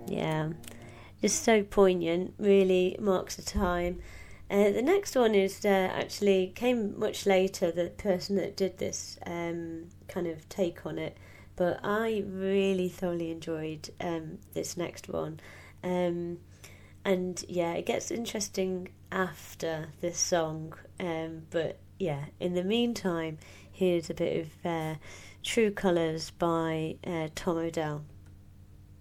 Yeah, just so poignant, really marks the time. The next one is actually came much later, the person that did this kind of take on it, but I really thoroughly enjoyed this next one. Um, and yeah, it gets interesting after this song, but yeah, in the meantime, here's a bit of True Colours by Tom Odell.